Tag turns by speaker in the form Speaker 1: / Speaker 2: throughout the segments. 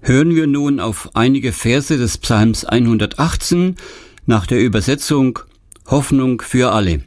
Speaker 1: Hören wir nun auf einige Verse des Psalms 118 nach der Übersetzung Hoffnung für alle.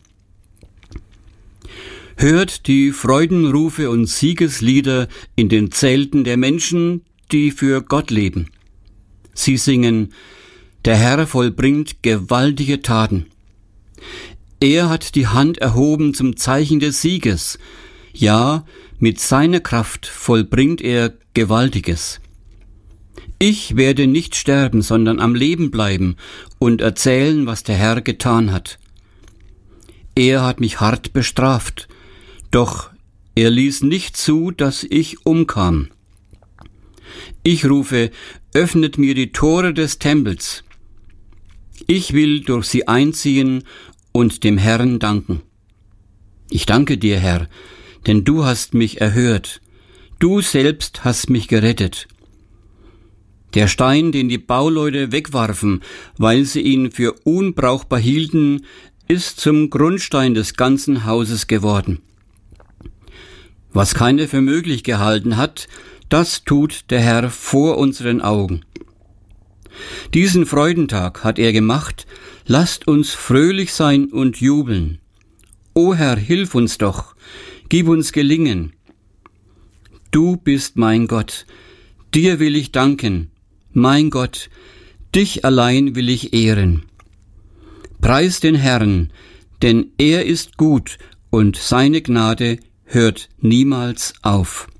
Speaker 1: Hört die Freudenrufe und Siegeslieder in den Zelten der Menschen, die für Gott leben. Sie singen: Der Herr vollbringt gewaltige Taten. Er hat die Hand erhoben zum Zeichen des Sieges. Ja, mit seiner Kraft vollbringt er Gewaltiges. Ich werde nicht sterben, sondern am Leben bleiben und erzählen, was der Herr getan hat. Er hat mich hart bestraft, doch er ließ nicht zu, dass ich umkam. Ich rufe: Öffnet mir die Tore des Tempels. Ich will durch sie einziehen und dem Herrn danken. Ich danke dir, Herr, denn du hast mich erhört. Du selbst hast mich gerettet. Der Stein, den die Bauleute wegwarfen, weil sie ihn für unbrauchbar hielten, ist zum Grundstein des ganzen Hauses geworden. Was keiner für möglich gehalten hat, das tut der Herr vor unseren Augen. Diesen Freudentag hat er gemacht, lasst uns fröhlich sein und jubeln. O Herr, hilf uns doch, gib uns Gelingen. Du bist mein Gott, dir will ich danken. Mein Gott, dich allein will ich ehren. Preis den Herrn, denn er ist gut und seine Gnade hört niemals auf.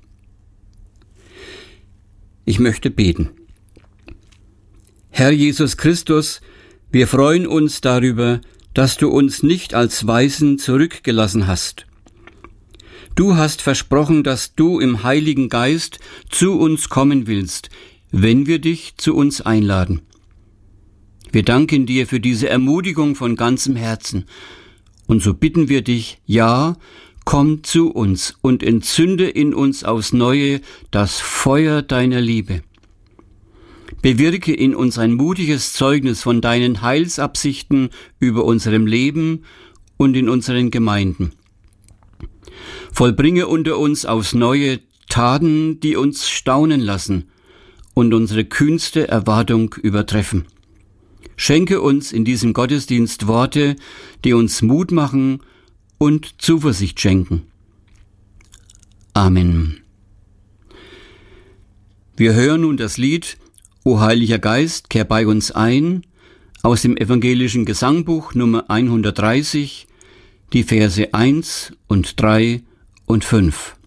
Speaker 1: Ich möchte beten. Herr Jesus Christus, wir freuen uns darüber, dass du uns nicht als Waisen zurückgelassen hast. Du hast versprochen, dass du im Heiligen Geist zu uns kommen willst, wenn wir dich zu uns einladen. Wir danken dir für diese Ermutigung von ganzem Herzen. Und so bitten wir dich, ja, komm zu uns und entzünde in uns aufs Neue das Feuer deiner Liebe. Bewirke in uns ein mutiges Zeugnis von deinen Heilsabsichten über unserem Leben und in unseren Gemeinden. Vollbringe unter uns aufs Neue Taten, die uns staunen lassen und unsere kühnste Erwartung übertreffen. Schenke uns in diesem Gottesdienst Worte, die uns Mut machen und Zuversicht schenken. Amen. Wir hören nun das Lied O Heiliger Geist, kehr bei uns ein, aus dem evangelischen Gesangbuch Nummer 130, die Verse 1 und 3 und 5.